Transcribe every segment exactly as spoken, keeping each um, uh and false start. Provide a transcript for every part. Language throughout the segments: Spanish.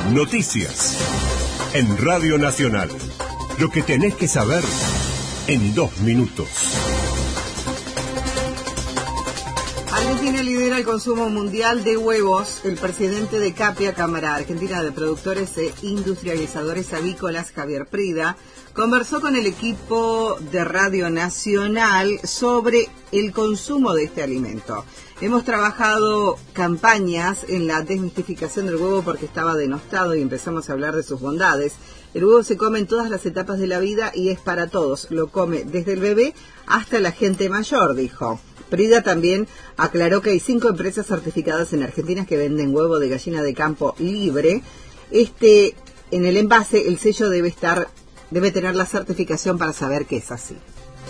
Noticias en Radio Nacional. Lo que tenés que saber en dos minutos. Argentina lidera el consumo mundial de huevos. El presidente de CAPIA, Cámara Argentina de Productores e Industrializadores Avícolas, Javier Prida, conversó con el equipo de Radio Nacional sobre el consumo de este alimento. Hemos trabajado campañas en la desmistificación del huevo porque estaba denostado y empezamos a hablar de sus bondades. El huevo se come en todas las etapas de la vida y es para todos. Lo come desde el bebé hasta la gente mayor, dijo. Prida también aclaró que hay cinco empresas certificadas en Argentina que venden huevo de gallina de campo libre. Este, en el envase, el sello debe estar, debe tener la certificación para saber que es así.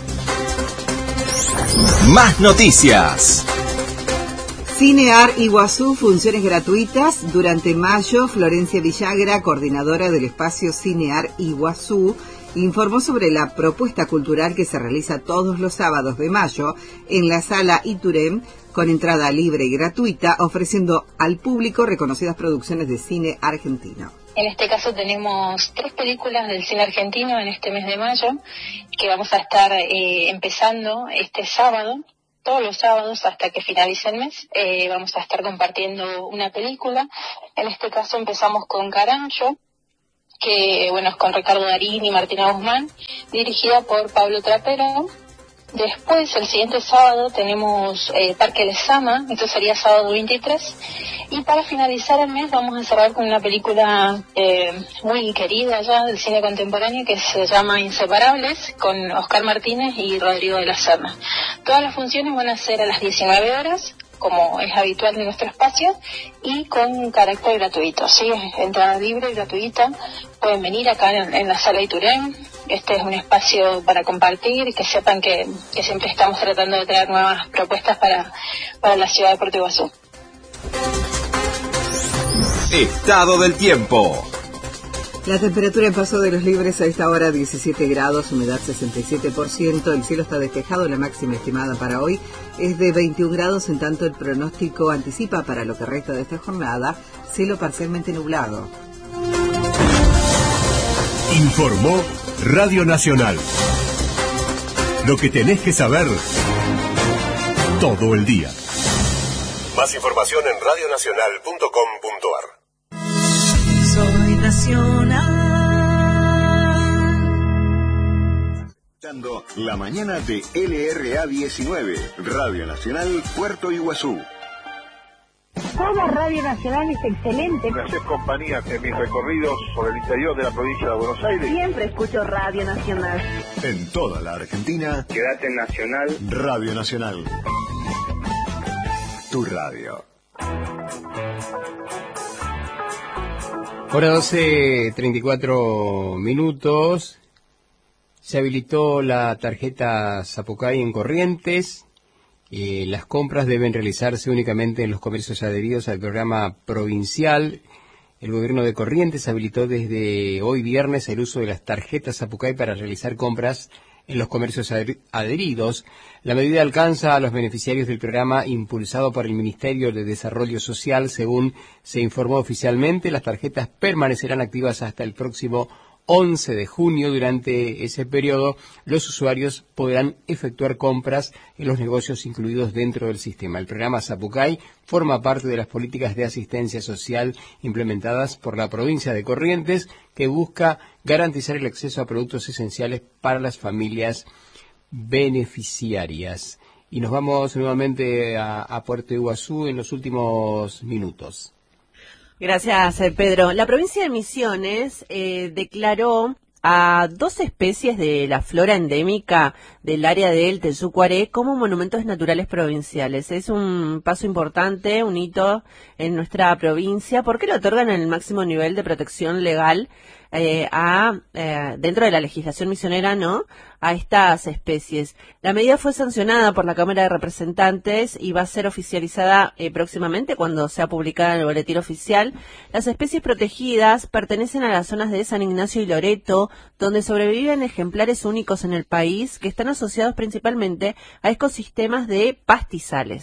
Más noticias. Cinear Iguazú, funciones gratuitas. Durante mayo, Florencia Villagra, coordinadora del espacio Cinear Iguazú, informó sobre la propuesta cultural que se realiza todos los sábados de mayo en la Sala Iturem, con entrada libre y gratuita, ofreciendo al público reconocidas producciones de cine argentino. En este caso tenemos tres películas del cine argentino en este mes de mayo, que vamos a estar eh, empezando este sábado. Todos los sábados hasta que finalice el mes eh, vamos a estar compartiendo una película. En este caso empezamos con Carancho, que bueno es con Ricardo Darín y Martina Guzmán, dirigida por Pablo Trapero. Después, el siguiente sábado, tenemos eh, Parque Lezama, esto sería sábado veintitrés. Y para finalizar el mes vamos a cerrar con una película eh, muy querida ya del cine contemporáneo que se llama Inseparables, con Oscar Martínez y Rodrigo de la Serna. Todas las funciones van a ser a las diecinueve horas, como es habitual en nuestro espacio, y con carácter gratuito, ¿sí? Entrada libre y gratuita. Pueden venir acá en, en la Sala Iturén. Este es un espacio para compartir y que sepan que, que siempre estamos tratando de traer nuevas propuestas para, para la ciudad de Puerto Iguazú. Estado del tiempo. La temperatura en Paso de los Libres a esta hora diecisiete grados, humedad sesenta y siete por ciento, el cielo está despejado, la máxima estimada para hoy es de veintiún grados, en tanto el pronóstico anticipa para lo que resta de esta jornada, cielo parcialmente nublado. Informó Radio Nacional. Lo que tenés que saber todo el día. Más información en radio nacional punto com punto a r. Soy nacional. La mañana de L R A diecinueve, Radio Nacional Puerto Iguazú. Toda Radio Nacional es excelente. Me haces compañía en mis recorridos por el interior de la provincia de Buenos Aires. Siempre escucho Radio Nacional. En toda la Argentina, quédate en Nacional. Radio Nacional. Tu radio. Hora doce, treinta y cuatro minutos. Se habilitó la tarjeta Zapucay en Corrientes. Eh, las compras deben realizarse únicamente en los comercios adheridos al programa provincial. El gobierno de Corrientes habilitó desde hoy viernes el uso de las tarjetas Zapucay para realizar compras en los comercios adheridos. La medida alcanza a los beneficiarios del programa impulsado por el Ministerio de Desarrollo Social. Según se informó oficialmente, las tarjetas permanecerán activas hasta el próximo once de junio. Durante ese periodo, los usuarios podrán efectuar compras en los negocios incluidos dentro del sistema. El programa Zapucay forma parte de las políticas de asistencia social implementadas por la provincia de Corrientes, que busca garantizar el acceso a productos esenciales para las familias beneficiarias. Y nos vamos nuevamente a, a Puerto Iguazú en los últimos minutos. Gracias, Pedro. La provincia de Misiones eh, declaró a dos especies de la flora endémica del área del Tesucuaré como monumentos naturales provinciales. Es un paso importante, un hito en nuestra provincia, porque le otorgan el máximo nivel de protección legal eh, a eh, dentro de la legislación misionera, ¿no?, a estas especies. La medida fue sancionada por la Cámara de Representantes y va a ser oficializada eh, próximamente cuando sea publicada en el boletín oficial. Las especies protegidas pertenecen a las zonas de San Ignacio y Loreto, donde sobreviven ejemplares únicos en el país que están asociados principalmente a ecosistemas de pastizales.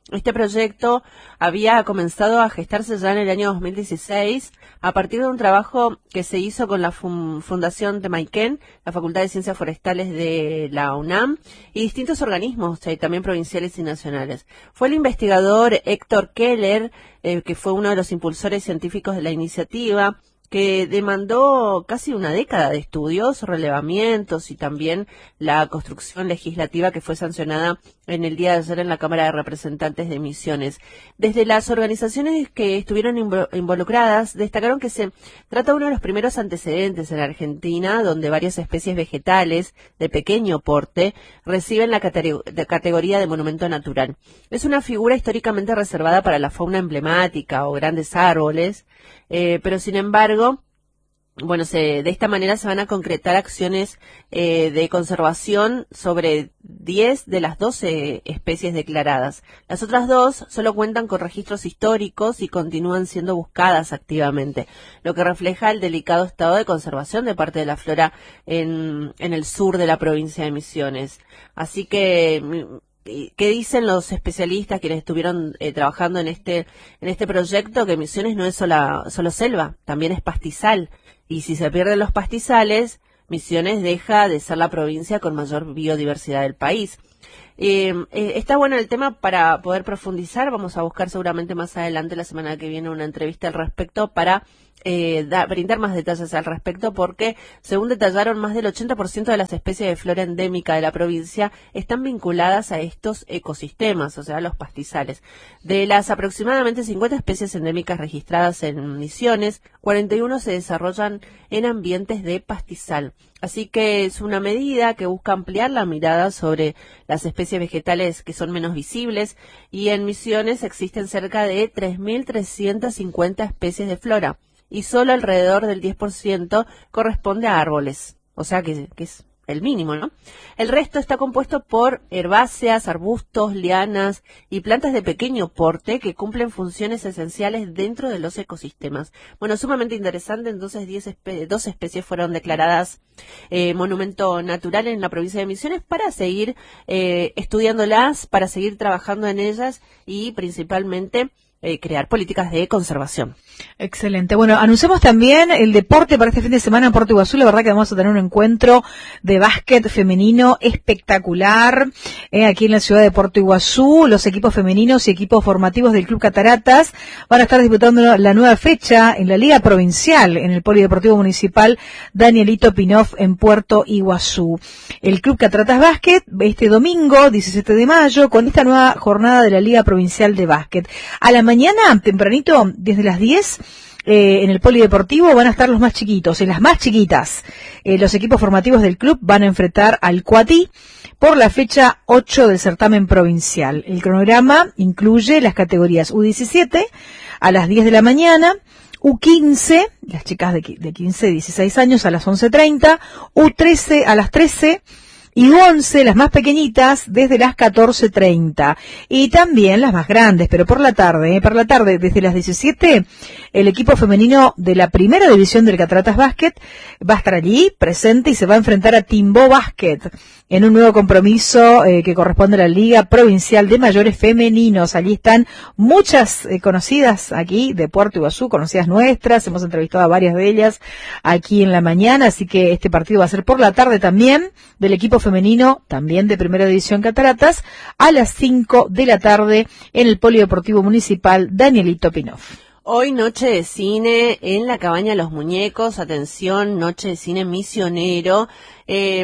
Este proyecto había comenzado a gestarse ya en el año dos mil dieciséis a partir de un trabajo que se hizo con la fun- Fundación Temaiken, la Facultad de Ciencias Forestales de la UNAM y distintos organismos, eh, también provinciales y nacionales. Fue el investigador Héctor Keller, eh, que fue uno de los impulsores científicos de la iniciativa, que demandó casi una década de estudios, relevamientos y también la construcción legislativa que fue sancionada en el día de ayer en la Cámara de Representantes de Misiones. Desde las organizaciones que estuvieron involucradas, destacaron que se trata de uno de los primeros antecedentes en Argentina, donde varias especies vegetales de pequeño porte reciben la categoría de monumento natural. Es una figura históricamente reservada para la fauna emblemática o grandes árboles, eh, pero sin embargo, bueno, se, de esta manera se van a concretar acciones eh, de conservación sobre diez de las doce especies declaradas. Las otras dos solo cuentan con registros históricos y continúan siendo buscadas activamente, lo que refleja el delicado estado de conservación de parte de la flora en, en el sur de la provincia de Misiones. Así que, ¿qué dicen los especialistas quienes estuvieron eh, trabajando en este en este proyecto? Que Misiones no es sola, solo selva, también es pastizal. Y si se pierden los pastizales, Misiones deja de ser la provincia con mayor biodiversidad del país. Eh, eh, está bueno el tema para poder profundizar. Vamos a buscar seguramente más adelante, la semana que viene, una entrevista al respecto para eh, da, brindar más detalles al respecto, porque según detallaron, más del ochenta por ciento de las especies de flora endémica de la provincia están vinculadas a estos ecosistemas, o sea, los pastizales. De las aproximadamente cincuenta especies endémicas registradas en Misiones, cuarenta y uno se desarrollan en ambientes de pastizal. Así que es una medida que busca ampliar la mirada sobre las especies vegetales que son menos visibles, y en Misiones existen cerca de tres mil trescientas cincuenta especies de flora y solo alrededor del diez por ciento corresponde a árboles, o sea que, que es el mínimo, ¿no? El resto está compuesto por herbáceas, arbustos, lianas y plantas de pequeño porte que cumplen funciones esenciales dentro de los ecosistemas. Bueno, sumamente interesante. Entonces, diez espe- dos especies fueron declaradas eh, monumento natural en la provincia de Misiones para seguir eh, estudiándolas, para seguir trabajando en ellas y principalmente eh, crear políticas de conservación. Excelente. Bueno, anunciamos también el deporte para este fin de semana en Puerto Iguazú. La verdad que vamos a tener un encuentro de básquet femenino espectacular eh, aquí en la ciudad de Puerto Iguazú. Los equipos femeninos y equipos formativos del Club Cataratas van a estar disputando la nueva fecha en la Liga Provincial en el Polideportivo Municipal Danielito Pinoff en Puerto Iguazú. El Club Cataratas Básquet este domingo, diecisiete de mayo, con esta nueva jornada de la Liga Provincial de Básquet. A la mañana, tempranito, desde las diez, Eh, en el polideportivo van a estar los más chiquitos, en las más chiquitas. Eh, los equipos formativos del club van a enfrentar al Cuatí por la fecha ocho del certamen provincial. El cronograma incluye las categorías U diecisiete a las diez de la mañana, U quince, las chicas de, de quince a dieciséis años, a las once treinta, U trece a las trece, y once, las más pequeñitas, desde las catorce treinta. Y también las más grandes, pero por la tarde, ¿eh? Por la tarde, desde las diecisiete, el equipo femenino de la primera división del Cataratas Básquet va a estar allí, presente, y se va a enfrentar a Timbó Básquet en un nuevo compromiso eh, que corresponde a la Liga Provincial de Mayores Femeninos. Allí están muchas eh, conocidas aquí de Puerto Iguazú, conocidas nuestras. Hemos entrevistado a varias de ellas aquí en la mañana, así que este partido va a ser por la tarde también, del equipo femenino, también de primera división Cataratas, a las cinco de la tarde en el Polideportivo Municipal Danielito Pinoff. Hoy noche de cine en la Cabaña Los Muñecos. Atención, noche de cine misionero. Eh,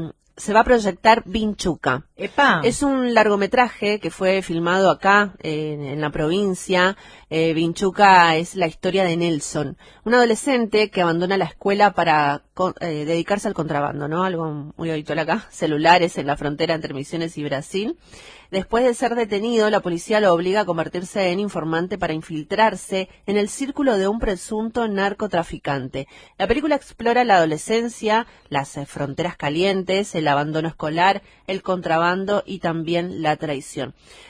se va a proyectar Vinchuca. ¡Epa! Es un largometraje que fue filmado acá, eh, en la provincia. Eh, Vinchuca es la historia de Nelson, un adolescente que abandona la escuela para con, eh, dedicarse al contrabando, ¿no? Algo muy habitual acá, celulares en la frontera entre Misiones y Brasil. Después de ser detenido, la policía lo obliga a convertirse en informante para infiltrarse en el círculo de un presunto narcotraficante. La película explora la adolescencia, las eh, fronteras calientes, el abandono escolar, el contrabando y también la traición.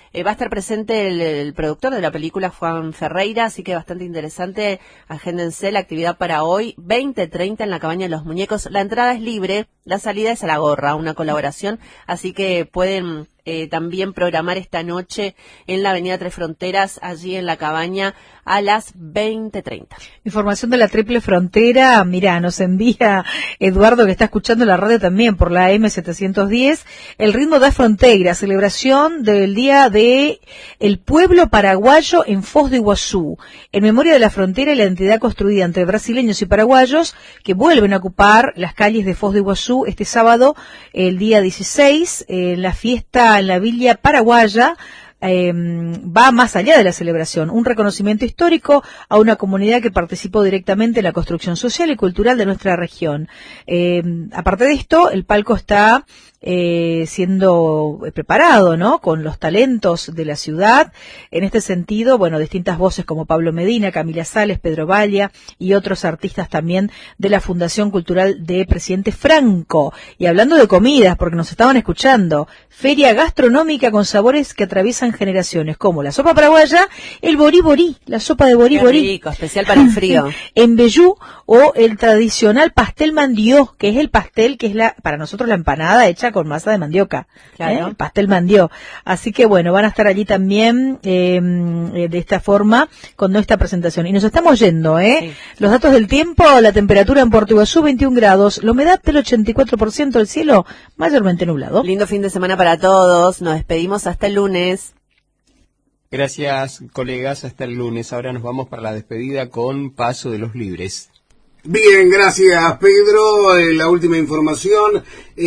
Eh, va a estar presente el, el productor de la película, Juan Ferreira, así que bastante interesante. Agéndense la actividad para hoy, veinte treinta en la Cabaña de los Muñecos. La entrada es libre, la salida es a la gorra, una colaboración, así que pueden eh, también programar esta noche en la Avenida Tres Fronteras, allí en la Cabaña, a las veinte treinta. Información de la Triple Frontera, mira, nos envía Eduardo, que está escuchando la radio también por la M setecientos diez, el ritmo da frontera, celebración del Día de el Pueblo Paraguayo en Foz de Iguazú, en memoria de la frontera y la identidad construida entre brasileños y paraguayos que vuelven a ocupar las calles de Foz de Iguazú este sábado, el día dieciséis, en la fiesta en la Villa Paraguaya. Eh, va más allá de la celebración, un reconocimiento histórico a una comunidad que participó directamente en la construcción social y cultural de nuestra región. Eh, aparte de esto, el palco está eh, siendo preparado, ¿no?, con los talentos de la ciudad. En este sentido, bueno, distintas voces como Pablo Medina, Camila Sales, Pedro Valla y otros artistas también de la Fundación Cultural de Presidente Franco. Y hablando de comidas, porque nos estaban escuchando, feria gastronómica con sabores que atraviesan generaciones, como la sopa paraguaya, el borí borí, la sopa de borí Qué borí. rico, especial para el frío. En Bellú, o el tradicional pastel mandió, que es el pastel que es la para nosotros la empanada hecha con masa de mandioca. Claro. ¿eh? Pastel mandió. Así que bueno, van a estar allí también eh, de esta forma con nuestra presentación. Y nos estamos yendo, ¿eh? Sí. Los datos del tiempo, la temperatura en Puerto Iguazú, veintiún grados, la humedad del ochenta y cuatro por ciento, el cielo mayormente nublado. Lindo fin de semana para todos, nos despedimos hasta el lunes. Gracias, colegas, hasta el lunes. Ahora nos vamos para la despedida con Paso de los Libres. Bien, gracias, Pedro. Eh, la última información. Eh,